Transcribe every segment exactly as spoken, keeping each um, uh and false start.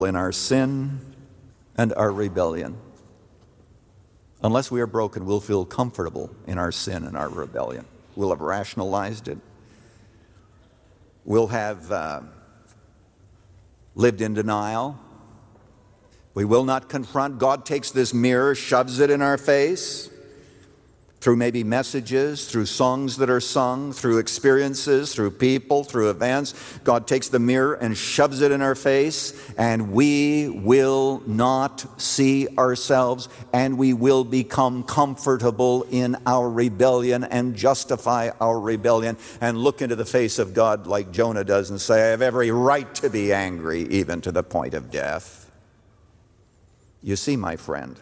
in our sin and our rebellion. Unless we are broken, we'll feel comfortable in our sin and our rebellion. We'll have rationalized it. We'll have uh, lived in denial. We will not confront. God takes this mirror, shoves it in our face, through maybe messages, through songs that are sung, through experiences, through people, through events. God takes the mirror and shoves it in our face, and we will not see ourselves, and we will become comfortable in our rebellion and justify our rebellion and look into the face of God like Jonah does and say, I have every right to be angry, even to the point of death. You see, my friend,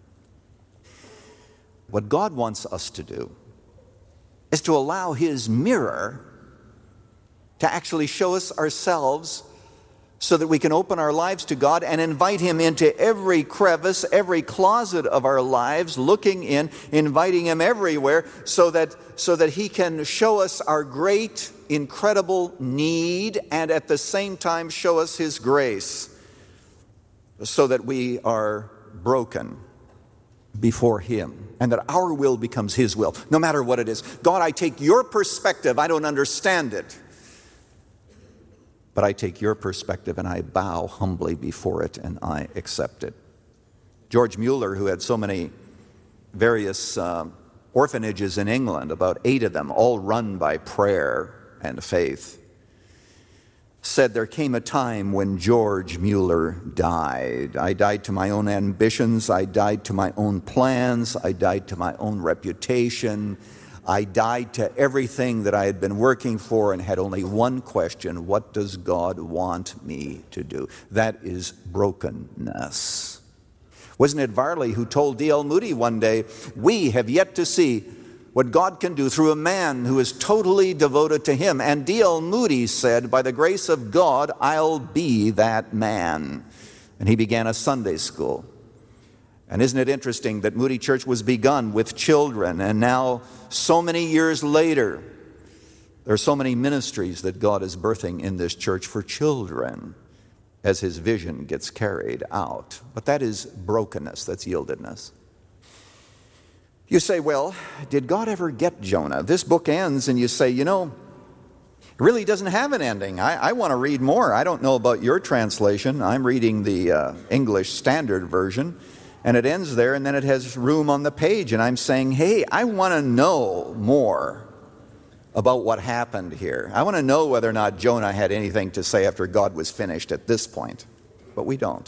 what God wants us to do is to allow His mirror to actually show us ourselves so that we can open our lives to God and invite Him into every crevice, every closet of our lives, looking in, inviting Him everywhere so that, so that He can show us our great, incredible need and at the same time show us His grace so that we are broken before Him, and that our will becomes His will, no matter what it is. God, I take your perspective. I don't understand it. But I take your perspective and I bow humbly before it and I accept it. George Mueller, who had so many various uh, orphanages in England, about eight of them, all run by prayer and faith, said there came a time when George Mueller died. I died to my own ambitions. I died to my own plans. I died to my own reputation. I died to everything that I had been working for and had only one question: what does God want me to do? That is brokenness. Wasn't it Varley who told D L Moody one day, we have yet to see what God can do through a man who is totally devoted to Him. And D L Moody said, by the grace of God, I'll be that man. And he began a Sunday school. And isn't it interesting that Moody Church was begun with children, and now so many years later, there are so many ministries that God is birthing in this church for children as His vision gets carried out. But that is brokenness, that's yieldedness. You say, well, did God ever get Jonah? This book ends and you say, you know, it really doesn't have an ending. I, I want to read more. I don't know about your translation. I'm reading the uh, English Standard Version, and it ends there, and then it has room on the page, and I'm saying, hey, I want to know more about what happened here. I want to know whether or not Jonah had anything to say after God was finished at this point, but we don't.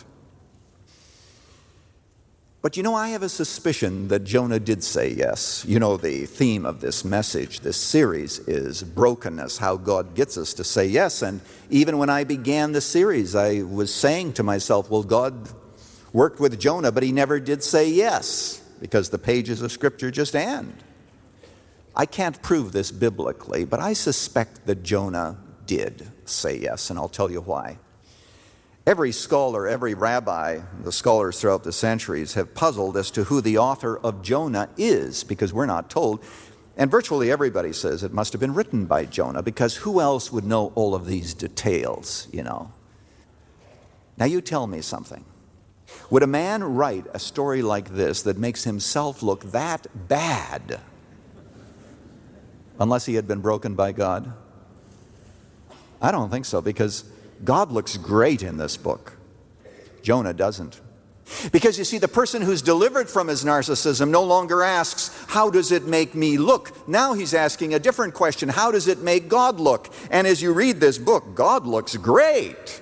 But you know, I have a suspicion that Jonah did say yes. You know, the theme of this message, this series, is brokenness, how God gets us to say yes. And even when I began the series, I was saying to myself, well, God worked with Jonah, but He never did say yes, because the pages of Scripture just end. I can't prove this biblically, but I suspect that Jonah did say yes, and I'll tell you why. Every scholar, every rabbi, the scholars throughout the centuries have puzzled as to who the author of Jonah is, because we're not told. And virtually everybody says it must have been written by Jonah, because who else would know all of these details, you know? Now you tell me something. Would a man write a story like this that makes himself look that bad unless he had been broken by God? I don't think so, because God looks great in this book. Jonah doesn't. Because you see, the person who's delivered from his narcissism no longer asks, how does it make me look? Now he's asking a different question: how does it make God look? And as you read this book, God looks great.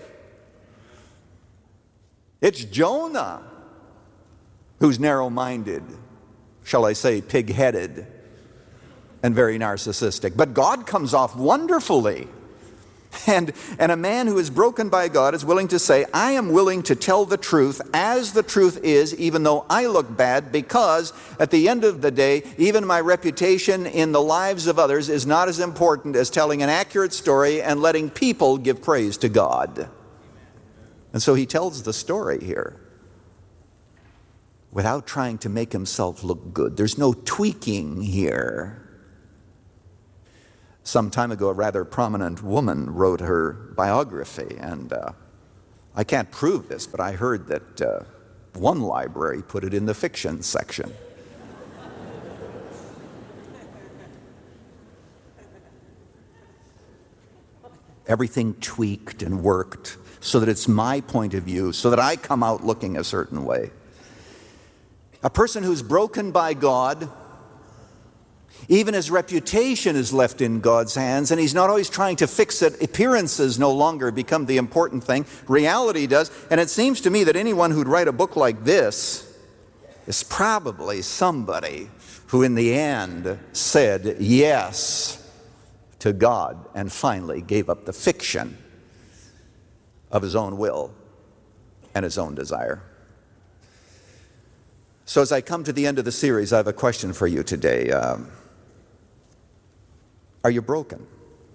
It's Jonah who's narrow-minded, shall I say pig-headed, and very narcissistic. But God comes off wonderfully. And, and a man who is broken by God is willing to say, I am willing to tell the truth as the truth is, even though I look bad, because at the end of the day, even my reputation in the lives of others is not as important as telling an accurate story and letting people give praise to God. And so he tells the story here without trying to make himself look good. There's no tweaking here. Some time ago, a rather prominent woman wrote her biography, and uh, I can't prove this, but I heard that uh, one library put it in the fiction section. Everything tweaked and worked so that it's my point of view, so that I come out looking a certain way. A person who's broken by God, even his reputation is left in God's hands, and he's not always trying to fix it. Appearances no longer become the important thing. Reality does. And it seems to me that anyone who'd write a book like this is probably somebody who in the end said yes to God and finally gave up the fiction of his own will and his own desire. So as I come to the end of the series, I have a question for you today. Um, are you broken?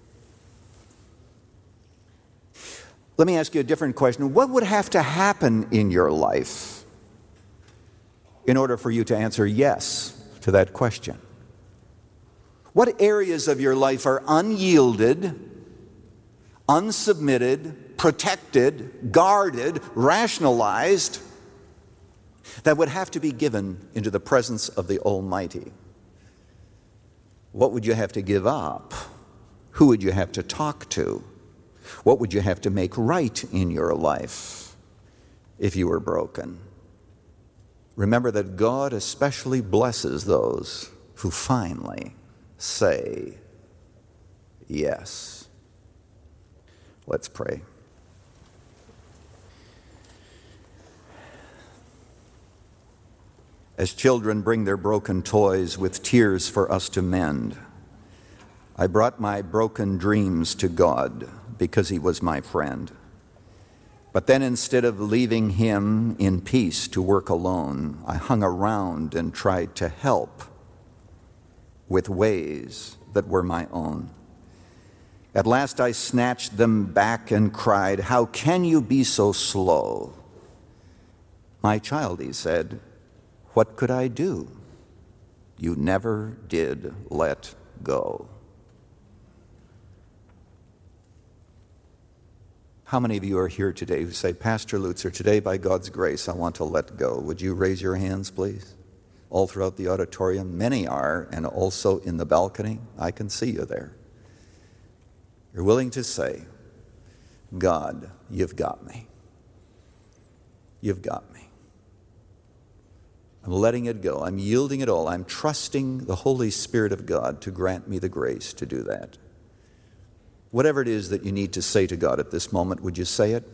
Let me ask you a different question. What would have to happen in your life in order for you to answer yes to that question? What areas of your life are unyielded, unsubmitted, protected, guarded, rationalized, that would have to be given into the presence of the Almighty? What would you have to give up? Who would you have to talk to? What would you have to make right in your life if you were broken? Remember that God especially blesses those who finally say yes. Let's pray. As children bring their broken toys with tears for us to mend, I brought my broken dreams to God because He was my friend. But then instead of leaving Him in peace to work alone, I hung around and tried to help with ways that were my own. At last I snatched them back and cried, "How can you be so slow?" "My child," He said, "what could I do? You never did let go." How many of you are here today who say, "Pastor Lutzer, today by God's grace I want to let go"? Would you raise your hands, please? All throughout the auditorium. Many are, and also in the balcony. I can see you there. You're willing to say, "God, you've got me. You've got me. I'm letting it go. I'm yielding it all. I'm trusting the Holy Spirit of God to grant me the grace to do that." Whatever it is that you need to say to God at this moment, would you say it?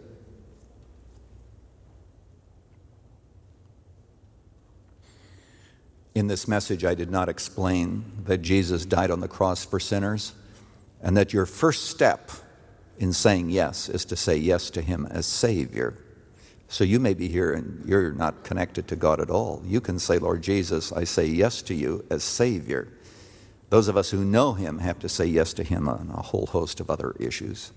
In this message, I did not explain that Jesus died on the cross for sinners, and that your first step in saying yes is to say yes to Him as Savior. So you may be here and you're not connected to God at all. You can say, "Lord Jesus, I say yes to you as Savior." Those of us who know Him have to say yes to Him on a whole host of other issues.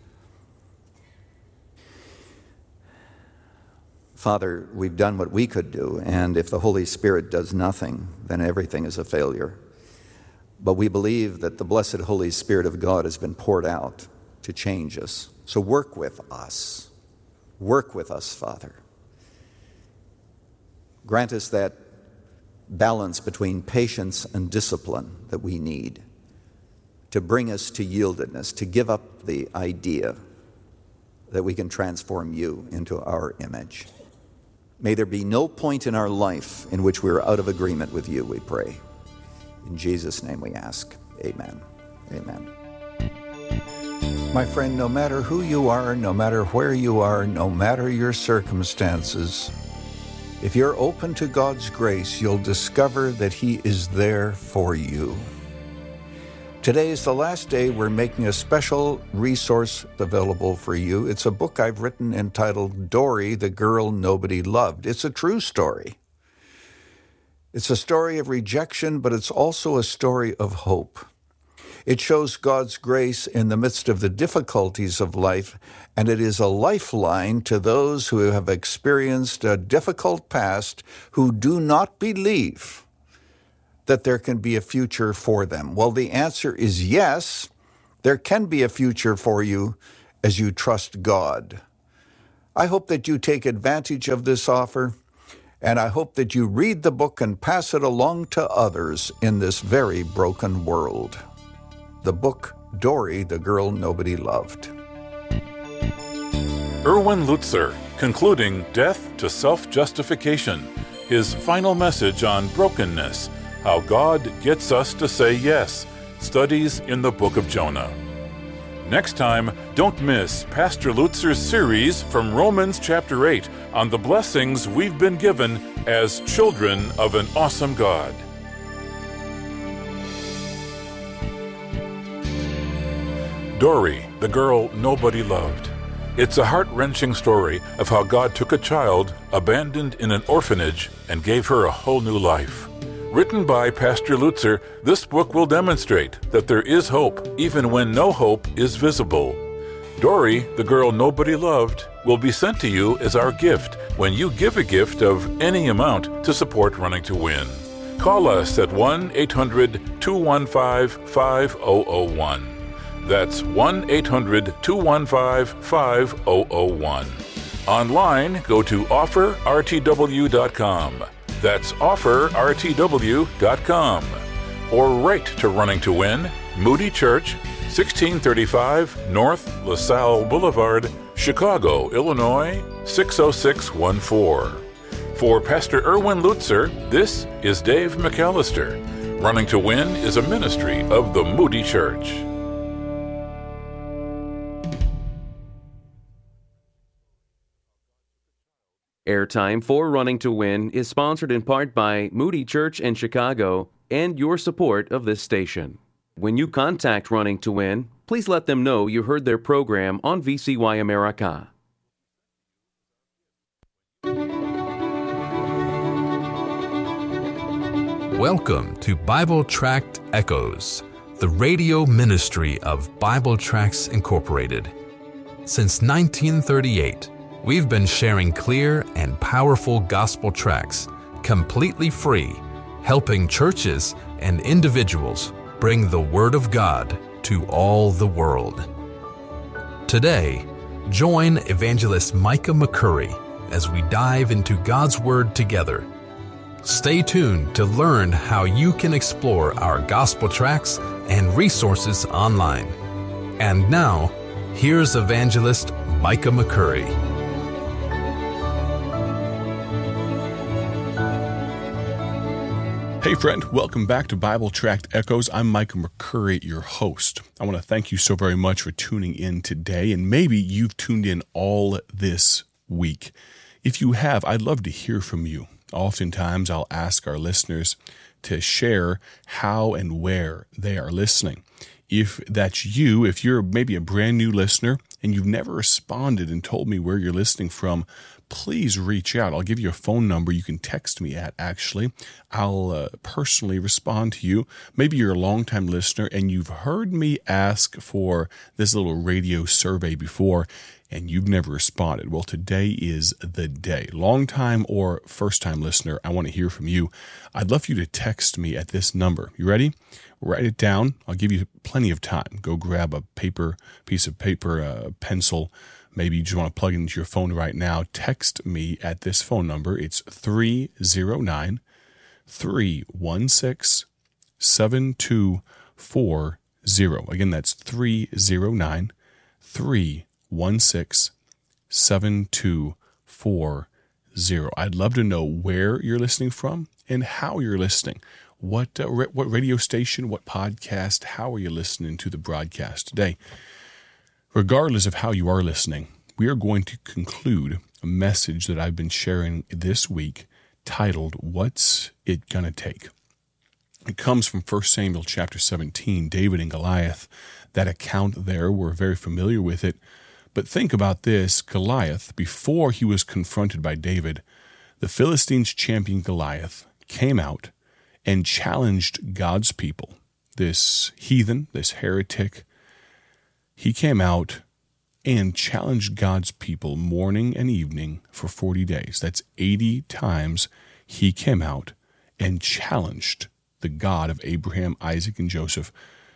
Father, we've done what we could do, and if the Holy Spirit does nothing, then everything is a failure. But we believe that the blessed Holy Spirit of God has been poured out to change us. So work with us. Work with us, Father. Grant us that balance between patience and discipline that we need to bring us to yieldedness, to give up the idea that we can transform you into our image. May there be no point in our life in which we are out of agreement with you, we pray. In Jesus' name we ask. Amen. Amen. My friend, no matter who you are, no matter where you are, no matter your circumstances, if you're open to God's grace, you'll discover that He is there for you. Today is the last day we're making a special resource available for you. It's a book I've written entitled Dory, the Girl Nobody Loved. It's a true story. It's a story of rejection, but it's also a story of hope. It shows God's grace in the midst of the difficulties of life, and it is a lifeline to those who have experienced a difficult past who do not believe that there can be a future for them. Well, the answer is yes, there can be a future for you as you trust God. I hope that you take advantage of this offer, and I hope that you read the book and pass it along to others in this very broken world. The book, Dory, the Girl Nobody Loved. Erwin Lutzer, concluding Death to Self-Justification, his final message on brokenness, how God gets us to say yes, studies in the book of Jonah. Next time, don't miss Pastor Lutzer's series from Romans chapter eight on the blessings we've been given as children of an awesome God. Dory, the Girl Nobody Loved. It's a heart-wrenching story of how God took a child abandoned in an orphanage and gave her a whole new life. Written by Pastor Lutzer, this book will demonstrate that there is hope even when no hope is visible. Dory, the Girl Nobody Loved, will be sent to you as our gift when you give a gift of any amount to support Running to Win. Call us at one eight hundred two one five five zero zero one. That's one eight hundred two one five five zero zero one. Online, go to offer r t w dot com. That's offer r t w dot com. Or write to Running to Win, Moody Church, sixteen thirty-five North LaSalle Boulevard, Chicago, Illinois, six oh six one four. For Pastor Erwin Lutzer, this is Dave McAllister. Running to Win is a ministry of the Moody Church. Airtime for Running to Win is sponsored in part by Moody Church in Chicago and your support of this station. When you contact Running to Win, please let them know you heard their program on V C Y America. Welcome to Bible Tract Echoes, the radio ministry of Bible Tracts Incorporated. Since nineteen thirty-eight, we've been sharing clear and powerful gospel tracts, completely free, helping churches and individuals bring the Word of God to all the world. Today, join Evangelist Micah McCurry as we dive into God's Word together. Stay tuned to learn how you can explore our gospel tracts and resources online. And now, here's Evangelist Micah McCurry. Hey friend, welcome back to Bible Tract Echoes. I'm Micah McCurry, your host. I want to thank you so very much for tuning in today, and maybe you've tuned in all this week. If you have, I'd love to hear from you. Oftentimes, I'll ask our listeners to share how and where they are listening. If that's you, if you're maybe a brand new listener and you've never responded and told me where you're listening from, please reach out. I'll give you a phone number you can text me at, actually. I'll uh, personally respond to you. Maybe you're a longtime listener and you've heard me ask for this little radio survey before and you've never responded. Well, today is the day. Longtime or first-time listener, I want to hear from you. I'd love for you to text me at this number. You ready? Write it down. I'll give you plenty of time. Go grab a paper, piece of paper, a pencil. Maybe you just want to plug it into your phone right now. Text me at this phone number. It's three oh nine, three one six, seven two four oh. Again, that's three oh nine, three one six, seven two four oh. I'd love to know where you're listening from and how you're listening. What, uh, ra- what radio station, what podcast, how are you listening to the broadcast today? Regardless of how you are listening, we are going to conclude a message that I've been sharing this week titled, What's It Gonna Take? It comes from First Samuel chapter seventeen, David and Goliath. That account there, we're very familiar with it. But think about this, Goliath, before he was confronted by David, the Philistines' champion Goliath came out and challenged God's people, this heathen, this heretic. He came out and challenged God's people morning and evening for forty days. That's eighty times he came out and challenged the God of Abraham, Isaac, and Joseph.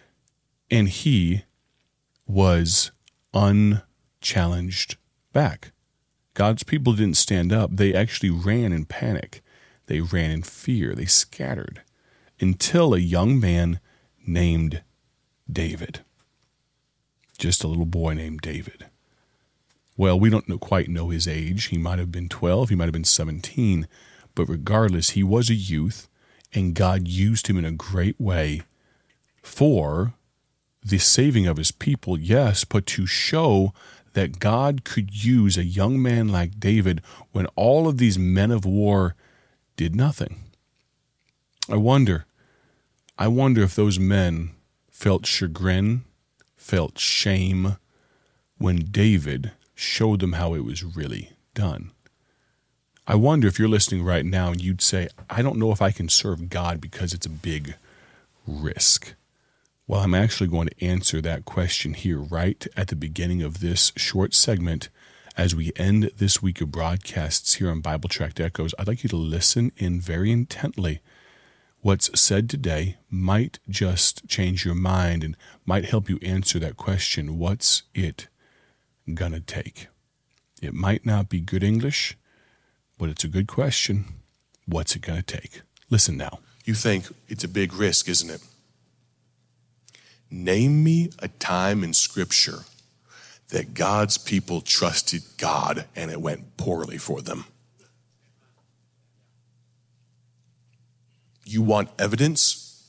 And he was unchallenged back. God's people didn't stand up. They actually ran in panic. They ran in fear. They scattered until a young man named David. Just a little boy named David. Well, we don't know, quite know his age. He might have been twelve. He might have been seventeen. But regardless, he was a youth, and God used him in a great way for the saving of his people, yes, but to show that God could use a young man like David when all of these men of war did nothing. I wonder, I wonder if those men felt chagrin, felt shame when David showed them how it was really done. I wonder if you're listening right now and you'd say, I don't know if I can serve God because it's a big risk. Well, I'm actually going to answer that question here right at the beginning of this short segment as we end this week of broadcasts here on Bible Tract Echoes. I'd like you to listen in very intently. What's said today might just change your mind and might help you answer that question. What's it gonna take? It might not be good English, but it's a good question. What's it gonna take? Listen now. You think it's a big risk, isn't it? Name me a time in Scripture that God's people trusted God and it went poorly for them. You want evidence?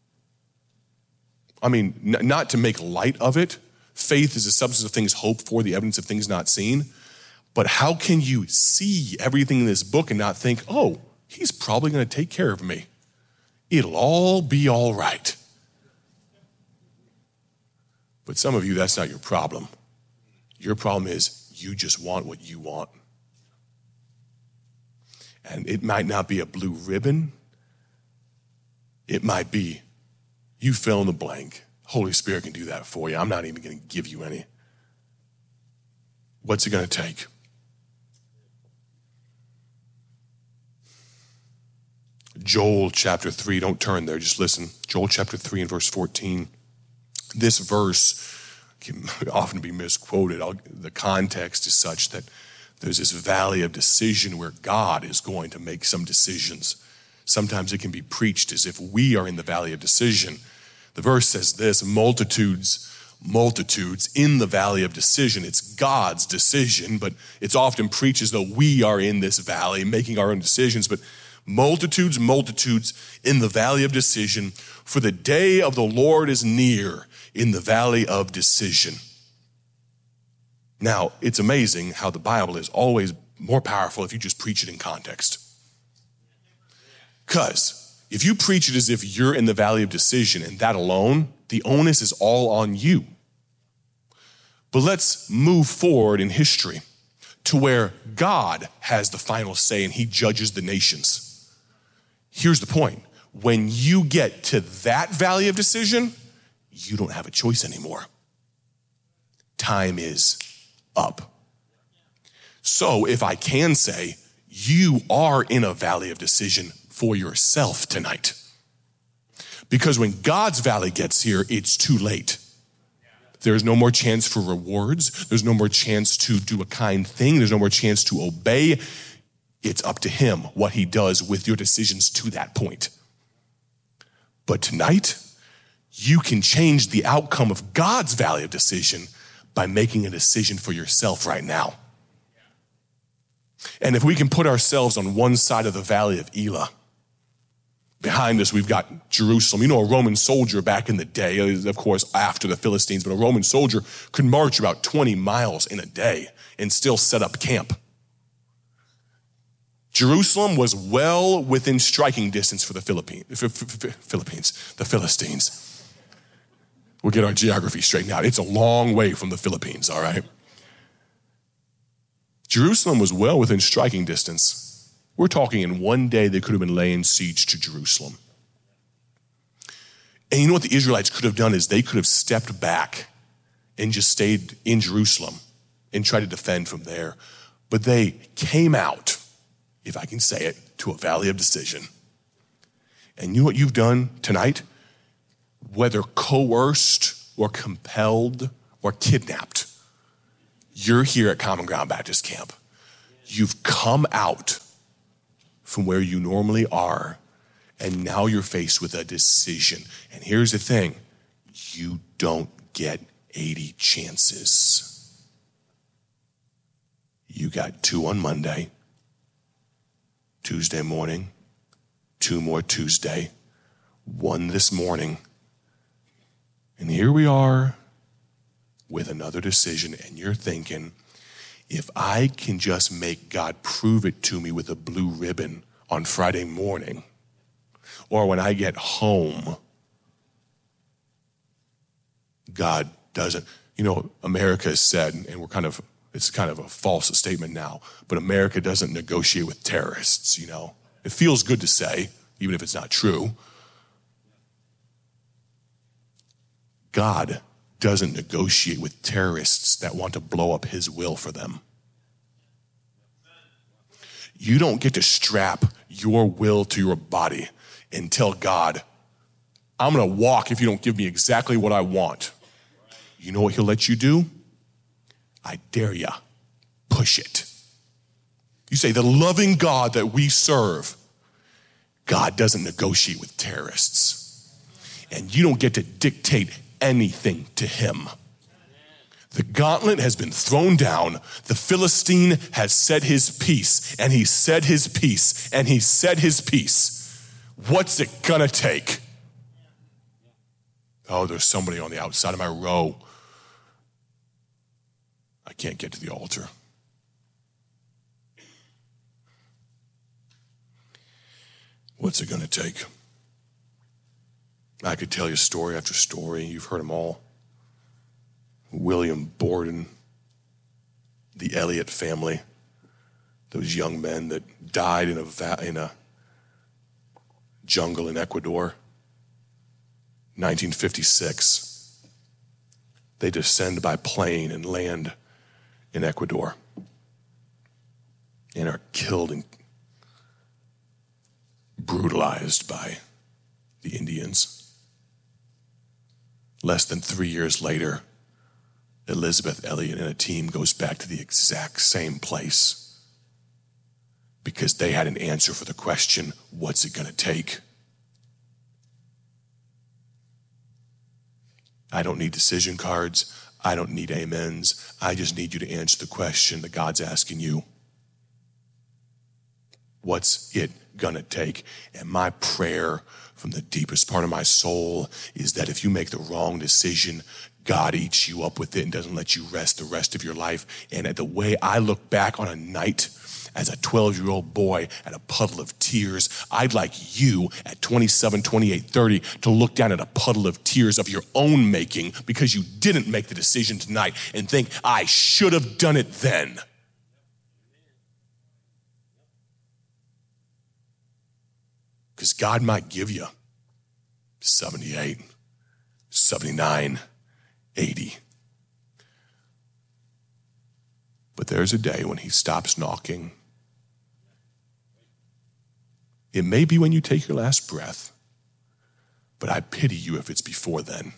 I mean, n- not to make light of it. Faith is the substance of things hoped for, the evidence of things not seen. But how can you see everything in this book and not think, oh, he's probably going to take care of me. It'll all be all right. But some of you, that's not your problem. Your problem is you just want what you want. And it might not be a blue ribbon. It might be you fill in the blank. Holy Spirit can do that for you. I'm not even going to give you any. What's it going to take? Joel chapter three, don't turn there, just listen. Joel chapter three and verse fourteen. This verse can often be misquoted. I'll, the context is such that there's this valley of decision where God is going to make some decisions. Sometimes it can be preached as if we are in the valley of decision. The verse says this, multitudes, multitudes in the valley of decision. It's God's decision, but it's often preached as though we are in this valley making our own decisions. But multitudes, multitudes in the valley of decision, for the day of the Lord is near in the valley of decision. Now, it's amazing how the Bible is always more powerful if you just preach it in context. Because if you preach it as if you're in the valley of decision and that alone, the onus is all on you. But let's move forward in history to where God has the final say and he judges the nations. Here's the point. When you get to that valley of decision, you don't have a choice anymore. Time is up. So if I can say, you are in a valley of decision for yourself tonight. Because when God's valley gets here, it's too late. There's no more chance for rewards. There's no more chance to do a kind thing. There's no more chance to obey. It's up to him what he does with your decisions to that point. But tonight, you can change the outcome of God's valley of decision by making a decision for yourself right now. And if we can put ourselves on one side of the valley of Elah, behind us, we've got Jerusalem. You know, a Roman soldier back in the day, of course, after the Philistines, but a Roman soldier could march about twenty miles in a day and still set up camp. Jerusalem was well within striking distance for the Philippines, Philippines, the Philistines. We'll get our geography straightened out. It's a long way from the Philippines, all right? Jerusalem was well within striking distance. We're talking in one day they could have been laying siege to Jerusalem. And you know what the Israelites could have done is they could have stepped back and just stayed in Jerusalem and tried to defend from there. But they came out, if I can say it, to a valley of decision. And you know what you've done tonight? Whether coerced or compelled or kidnapped, you're here at Common Ground Baptist Camp You've come out from where you normally are, and now you're faced with a decision. And here's the thing, you don't get eighty chances. You got two on Monday, Tuesday morning, two more Tuesday, one this morning. And here we are with another decision, and you're thinking, if I can just make God prove it to me with a blue ribbon on Friday morning, or when I get home, God doesn't. You know, America has said, and we're kind of, it's kind of a false statement now, but America doesn't negotiate with terrorists, you know. It feels good to say, even if it's not true. God doesn't negotiate with terrorists that want to blow up his will for them. You don't get to strap your will to your body and tell God, I'm going to walk if you don't give me exactly what I want. You know what he'll let you do? I dare ya. Push it. You say, the loving God that we serve, God doesn't negotiate with terrorists. And you don't get to dictate anything to him. The gauntlet has been thrown down. The Philistine has said his piece, and he said his piece, and he said his piece. What's it gonna take? Oh, there's somebody on the outside of my row. I can't get to the altar. What's it gonna take? I could tell you story after story. You've heard them all. William Borden, the Elliott family, those young men that died in a va- in a jungle in Ecuador. nineteen fifty-six. They descend by plane and land in Ecuador and are killed and brutalized by the Indians. Less than three years later, Elizabeth Elliott and a team goes back to the exact same place because they had an answer for the question, what's it gonna take? I don't need decision cards. I don't need amens. I just need you to answer the question that God's asking you. What's it gonna take? And my prayer from the deepest part of my soul is that if you make the wrong decision, God eats you up with it and doesn't let you rest the rest of your life. And at the way I look back on a night as a twelve-year-old boy at a puddle of tears, I'd like you at twenty-seven, twenty-eight, thirty to look down at a puddle of tears of your own making because you didn't make the decision tonight and think, I should have done it then. Because God might give you seventy-eight, seventy-nine, eighty. But there's a day when he stops knocking. It may be when you take your last breath, but I pity you if it's before then.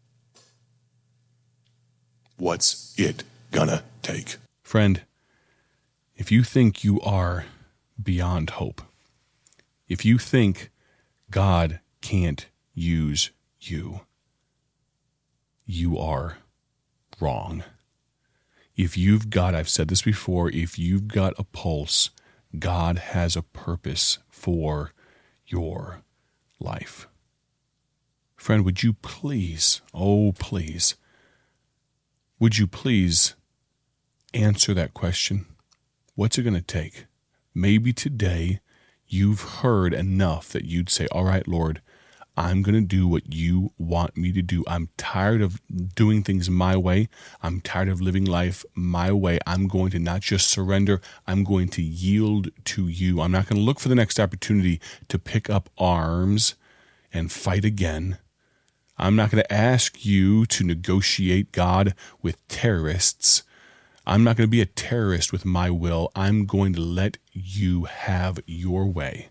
What's it gonna take? Friend, if you think you are beyond hope, if you think God can't use you, you are wrong. If you've got, I've said this before, if you've got a pulse, God has a purpose for your life. Friend, would you please, oh please, would you please answer that question? What's it going to take? Maybe today you've heard enough that you'd say, all right, Lord, I'm going to do what you want me to do. I'm tired of doing things my way. I'm tired of living life my way. I'm going to not just surrender, I'm going to yield to you. I'm not going to look for the next opportunity to pick up arms and fight again. I'm not going to ask you to negotiate, God, with terrorists. I'm not going to be a terrorist with my will. I'm going to let you have your way.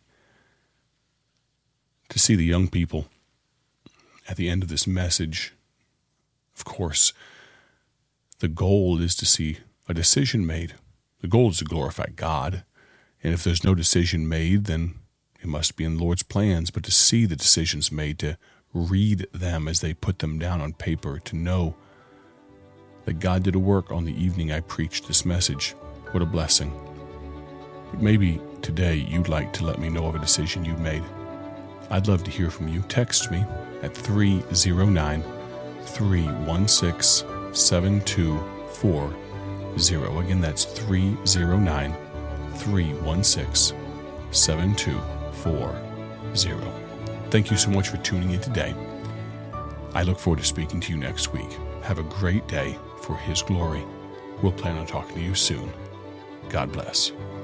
To see the young people at the end of this message, of course, the goal is to see a decision made. The goal is to glorify God. And if there's no decision made, then it must be in the Lord's plans. But to see the decisions made, to read them as they put them down on paper, to know that God did a work on the evening I preached this message, what a blessing. But maybe today you'd like to let me know of a decision you made. I'd love to hear from you. Text me at three oh nine, three one six, seven two four zero. Again, that's three oh nine, three one six, seven two four zero. Thank you so much for tuning in today. I look forward to speaking to you next week. Have a great day for His glory. We'll plan on talking to you soon. God bless.